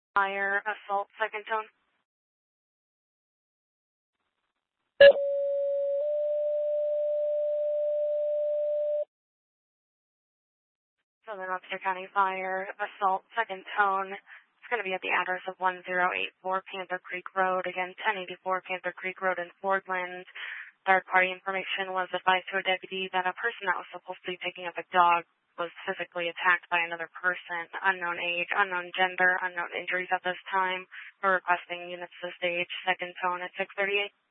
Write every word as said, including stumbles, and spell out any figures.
Fire, assault, second tone. Southern Webster County Fire, assault, second tone. It's going to be at the address of one zero eight four Panther Creek Road. Again, ten eighty-four Panther Creek Road in Fordland. Third-party information was advised to a deputy that a person that was supposed to be picking up a dog was physically attacked by another person. Unknown age, unknown gender, unknown injuries at this time. We're requesting units to stage, second tone at six thirty-eight.